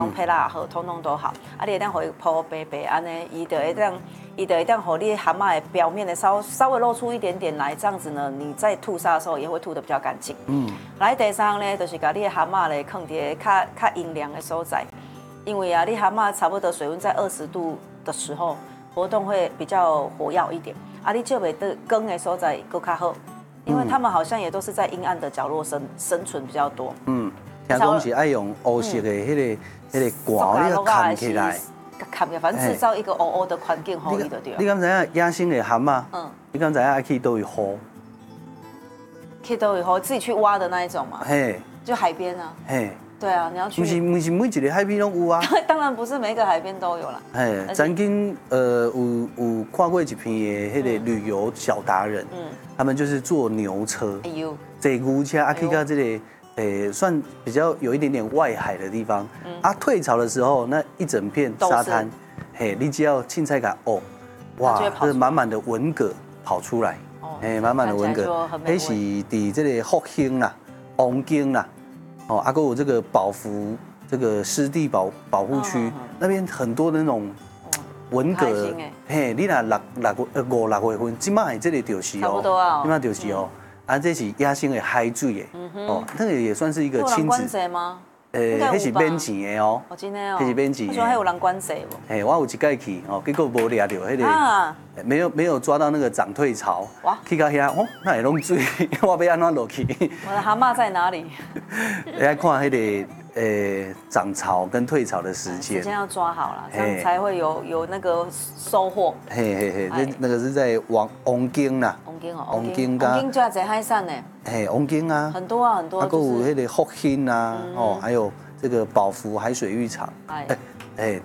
配辣好，通通都好。啊，你会当互伊铺白白安尼，伊就会当互你蛤蟆的表面的稍微露出一点点来，这样子呢，你在吐沙的时候也会吐得比较干净。来第三呢，就是把你的蛤蟆咧放伫较阴凉的所在，因为啊，你蛤蟆差不多水温在20度的时候，活动会比较活跃一点。啊，你就袂得光的所在更较好，因为他们好像也都是在阴暗的角落生存比较多。 听讲是爱用乌色的迄个管，你要扛起来， 扛起来，反正制造一个乌乌的环境好伊就对了。 你敢知影野生的蛤蟆？你敢知影爱去倒位好？ 去倒位好，自己去挖的那一种嘛。嘿，就海边啊。嘿。对啊，你要去。不是每一个海边都有啊。 当然不是每个海边都有啦。 嘿，曾经有看过一篇的迄个旅游小达人，他们就是坐牛车，坐牛车啊去到这个算比较有一点点外海的地方，啊退潮的时候那一整片沙滩，嘿，你只要青菜给哦，哇，这满满的文蛤跑出来，满满的文蛤，那是伫这个福兴啦、王京啦。哦，还有这个宝福这个湿地保护区那边很多的那种文蛤，嘿，你若5、6月份，即摆这里就是哦， 差不多啊， 即摆就是哦，啊，这是野生的海水的，哦，那个也算是一个亲子。 吗？ 那是免钱的哦， 真的哦， 那是免钱的。 我想还有人管制不？ 嘿，我有一届去哦，结果无抓到迄个，没有抓到那个涨退潮。哇！去到遐哦，那会拢水，我要安怎落去？ 我的蛤蟆在哪里？ 要看迄个涨潮跟退潮的时间。 时间要抓好了，这样才会有那个收获。 嘿，那个是在王京啦。 王京就要在海上呢。 嘿，王京啊， 很多啊很多。 还有迄个福兴啊，哦，还有这个宝福海水浴场。哎。